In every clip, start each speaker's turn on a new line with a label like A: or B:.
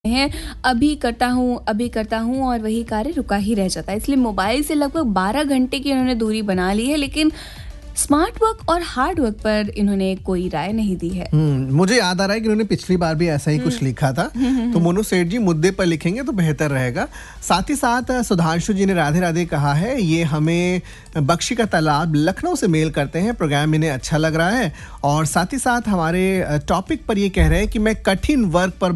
A: हैं, अभी करता हूँ और वही कार्य रुका ही रह जाता है। इसलिए मोबाइल से लगभग 12 घंटे की इन्होंने दूरी बना ली है, लेकिन स्मार्ट वर्क और हार्ड वर्क पर इन्होंने कोई राय नहीं दी है।
B: मुझे याद आ रहा है कि उन्होंने पिछली बार भी ऐसा ही कुछ लिखा था। तो मोनू सेठ जी मुद्दे पर लिखेंगे तो बेहतर रहेगा। साथ ही साथ सुधांशु जी ने राधे राधे कहा है, ये हमें बख्शी का तालाब लखनऊ से मेल करते हैं, प्रोग्राम इन्हें अच्छा लग रहा है। और साथ ही साथ हमारे टॉपिक पर ये कह रहे हैं कि मैं कठिन वर्क पर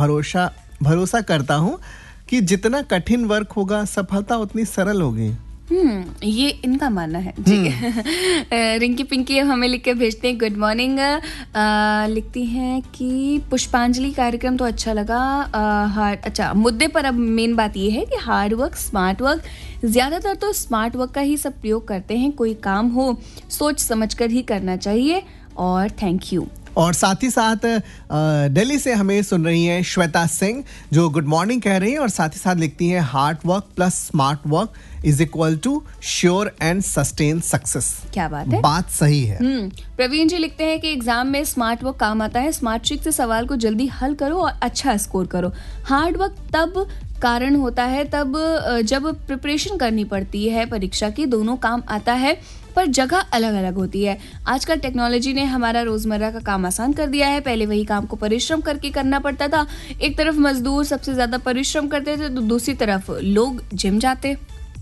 B: भरोसा करता हूँ कि जितना कठिन वर्क होगा सफलता उतनी सरल होगी।
A: ये इनका मानना है जी। रिंकी पिंकी हमें लिख के भेजते हैं, गुड मॉर्निंग। लिखती हैं कि पुष्पांजलि कार्यक्रम तो अच्छा लगा। अच्छा, मुद्दे पर अब मेन बात ये है कि हार्ड वर्क स्मार्ट वर्क, ज्यादातर तो स्मार्ट वर्क का ही सब प्रयोग करते हैं। कोई काम हो सोच समझकर ही करना चाहिए। और थैंक यू।
B: और साथ ही साथ दिल्ली से हमें सुन रही हैं श्वेता सिंह, जो गुड मॉर्निंग कह रही हैं और साथ ही साथ लिखती हैं hard work plus smart work is equal to sure and sustain success.
A: क्या बात है,
B: बात सही है।
A: प्रवीण जी लिखते हैं कि एग्जाम में स्मार्ट वर्क काम आता है। स्मार्ट ट्रिक से सवाल को जल्दी हल करो और अच्छा स्कोर करो। हार्ड वर्क तब कारण होता है तब जब प्रिपरेशन करनी पड़ती है परीक्षा की। दोनों काम आता है पर जगह अलग अलग होती है। आजकल टेक्नोलॉजी ने हमारा रोजमर्रा का काम आसान कर दिया है। पहले वही काम को परिश्रम करके करना पड़ता था। एक तरफ मजदूर सबसे ज्यादा परिश्रम करते थे तो दूसरी तरफ लोग जिम जाते।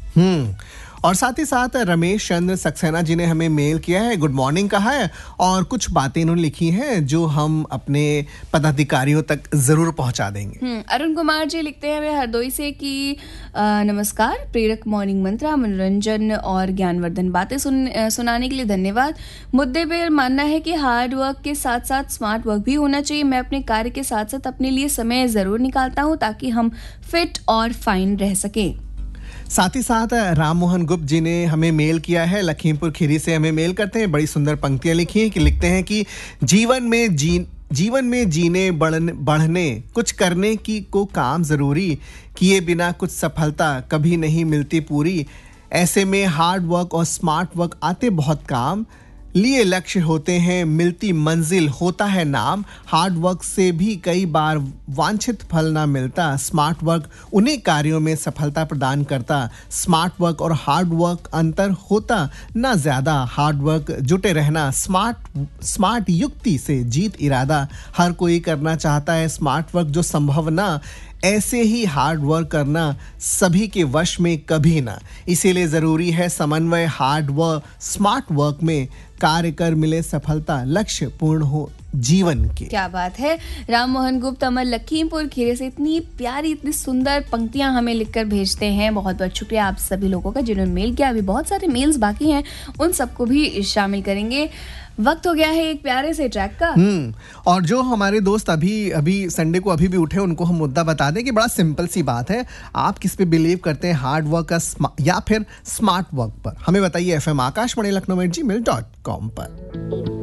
B: और साथ ही साथ रमेश चंद्र सक्सेना जी ने हमें मेल किया है, गुड मॉर्निंग कहा है और कुछ बातें इन्होंने लिखी हैं जो हम अपने पदाधिकारियों तक जरूर पहुंचा देंगे।
A: अरुण कुमार जी लिखते हैं हमें हरदोई से कि नमस्कार, प्रेरक मॉर्निंग मंत्रा, मनोरंजन और ज्ञानवर्धन बातें सुनाने के लिए धन्यवाद। मुद्दे पर मानना है कि हार्ड वर्क के साथ साथ स्मार्ट वर्क भी होना चाहिए। मैं अपने कार्य के साथ साथ अपने लिए समय जरूर निकालता हूँ ताकि हम फिट और फाइन रह सकें।
B: साथ ही साथ राम मोहन गुप्त जी ने हमें मेल किया है, लखीमपुर खीरी से हमें मेल करते हैं। बड़ी सुंदर पंक्तियां लिखी हैं कि लिखते हैं कि जीवन में जीने बढ़ने कुछ करने की को काम जरूरी, किए बिना कुछ सफलता कभी नहीं मिलती पूरी। ऐसे में हार्ड वर्क और स्मार्ट वर्क आते बहुत काम, लिए लक्ष्य होते हैं मिलती मंजिल होता है नाम। हार्ड वर्क से भी कई बार वांछित फल ना मिलता, स्मार्ट वर्क उन्हीं कार्यों में सफलता प्रदान करता। स्मार्ट वर्क और हार्ड वर्क अंतर होता ना ज्यादा, हार्ड वर्क जुटे रहना, स्मार्ट युक्ति से जीत इरादा। हर कोई करना चाहता है स्मार्ट वर्क जो संभव ना, ऐसे ही हार्ड वर्क करना सभी के वश में कभी ना। इसीलिए जरूरी है समन्वय, हार्ड वर्क स्मार्ट वर्क में कार्य कर मिले सफलता, लक्ष्य पूर्ण हो जीवन के।
A: क्या बात है। राम मोहन गुप्त अमर लखीमपुर खीरे से इतनी प्यारी इतनी सुंदर पंक्तियां हमें लिखकर भेजते हैं। बहुत बहुत शुक्रिया आप सभी लोगों का जिन्होंने मेल किया। अभी बहुत सारे मेल्स बाकी हैं, उन सबको भी शामिल करेंगे। वक्त हो गया है एक प्यारे से ट्रैक का।
B: और जो हमारे दोस्त अभी संडे को अभी भी उठे, उनको हम मुद्दा बता दें कि बड़ा सिंपल सी बात है। आप किस पे बिलीव करते हैं, हार्ड वर्क या फिर स्मार्ट वर्क पर? हमें बताइए FM आकाशवाणी लखनऊ @gmail.com पर।